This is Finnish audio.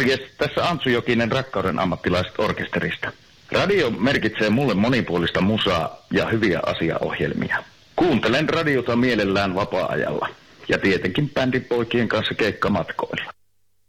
Morjes, tässä Antsu Jokinen Rakkauden ammattilaiset orkesterista. Radio merkitsee mulle monipuolista musaa ja hyviä asiaohjelmia. Kuuntelen radiota mielellään vapaa-ajalla ja tietenkin bändipoikien kanssa keikkamatkoilla.